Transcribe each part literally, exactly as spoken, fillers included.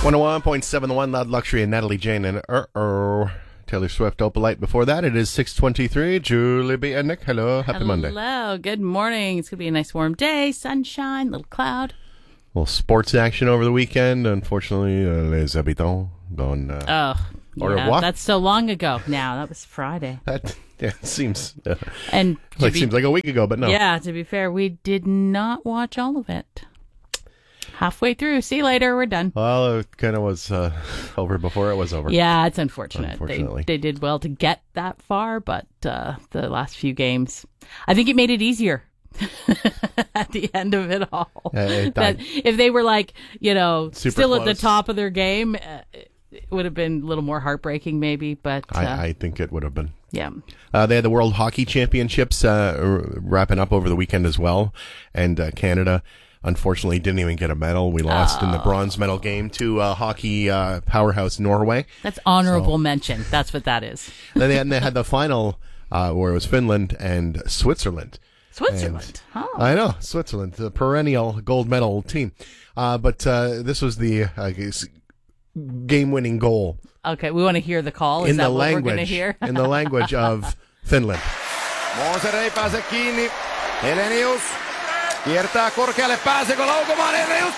one oh one point seven The One, Loud Luxury, and Natalie Jane and uh-oh, Taylor Swift, Opalite. Before that, it is six twenty-three. Julie B. and Nick, hello. Happy hello. Monday. Hello. Good morning. It's going to be a nice warm day. Sunshine, little cloud. A little sports action over the weekend. Unfortunately, uh, les habitants gone. Uh, oh, au yeah, revoir. That's so long ago now. That was Friday. That yeah, seems uh, and like be, seems like a week ago, but no. Yeah, to be fair, we did not watch all of it. Halfway through. See you later. We're done. Well, it kind of was uh, over before it was over. Yeah, it's unfortunate. Unfortunately. They, they did well to get that far, but uh, the last few games, I think it made it easier at the end of it all. Uh, it that if they were like, you know, Super still close. at the top of their game, uh, it would have been a little more heartbreaking maybe, but uh, I, I think it would have been. Yeah. Uh, they had the World Hockey Championships uh, r- wrapping up over the weekend as well, and uh, Canada unfortunately didn't even get a medal. We lost oh. in the bronze medal game to uh, hockey uh, powerhouse Norway. That's honorable so. mention. That's what that is. Then they had, they had the final uh, where it was Finland and Switzerland. Switzerland. And, oh. I know, Switzerland, the perennial gold medal team. Uh, but uh, this was the uh, game-winning goal. Okay, we want to hear the call. Is in that the what language, we're going to hear? in the language of Finland. Moser ei pääse kiinni. Helenius kiertää korkealle. Pääseekö laukomaan? Helenius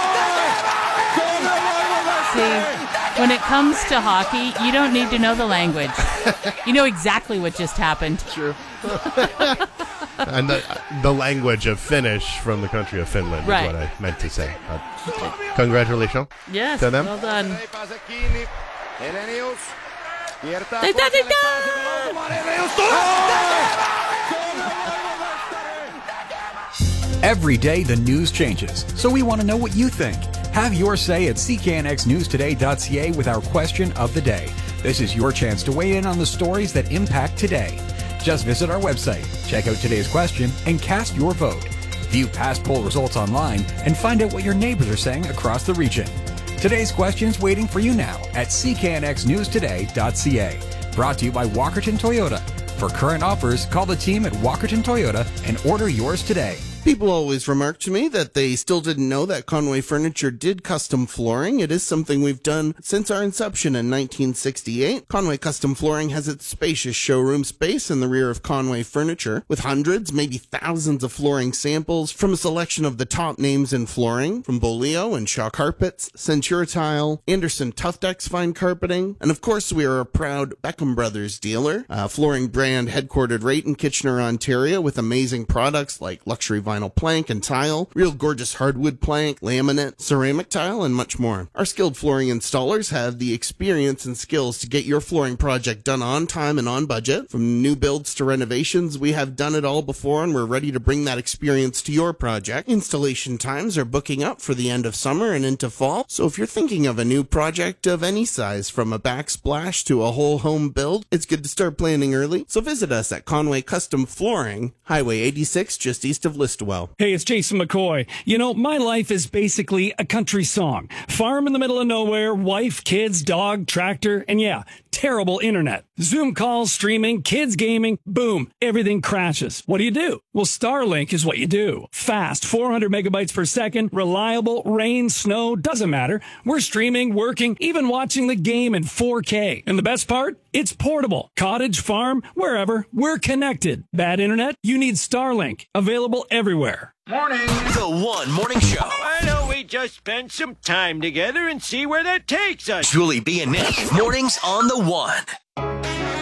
See, when it comes to hockey, you don't need to know the language. You know exactly what just happened. True. And the, the language of Finnish from the country of Finland right. is what I meant to say. Uh, congratulations. Yes, to them. well done. ei pääse kiinni. Helenius kiertää Da, da, da, korkealle. da. Pääseekö laukomaan? Helenius Every day the news changes, so we want to know what you think. Have your say at c k n x news today dot c a with our question of the day. This is your chance to weigh in on the stories that impact today. Just visit our website, check out today's question, and cast your vote. View past poll results online and find out what your neighbors are saying across the region. Today's question's waiting for you now at c k n x news today dot c a. Brought to you by Walkerton Toyota. For current offers, call the team at Walkerton Toyota and order yours today. People always remark to me that they still didn't know that Conway Furniture did custom flooring. It is something we've done since our inception in nineteen sixty-eight. Conway Custom Flooring has its spacious showroom space in the rear of Conway Furniture, with hundreds, maybe thousands of flooring samples from a selection of the top names in flooring, from Bolio and Shaw Carpets, Centura Tile, Anderson Tuftex Fine Carpeting, and of course we are a proud Beckham Brothers dealer, a flooring brand headquartered right in Kitchener, Ontario, with amazing products like luxury vinyl vinyl plank and tile, real gorgeous hardwood plank, laminate, ceramic tile, and much more. Our skilled flooring installers have the experience and skills to get your flooring project done on time and on budget. From new builds to renovations, we have done it all before and we're ready to bring that experience to your project. Installation times are booking up for the end of summer and into fall, so if you're thinking of a new project of any size, from a backsplash to a whole home build, it's good to start planning early. So visit us at Conway Custom Flooring, Highway eighty-six, just east of Listowel. Hey, it's Jason McCoy. You know, my life is basically a country song. Farm in the middle of nowhere, wife, kids, dog, tractor, and yeah, terrible internet. Zoom calls, streaming, kids gaming, boom, everything crashes. What do you do? Well, Starlink is what you do. Fast, four hundred megabytes per second, reliable, rain, snow, doesn't matter. We're streaming, working, even watching the game in four K. And the best part? It's portable. Cottage, farm, wherever, we're connected. Bad internet? You need Starlink. Available everywhere. Morning. The One Morning Show. Why don't we just spend some time together and see where that takes us? Julie B and Nick. Mornings on The One.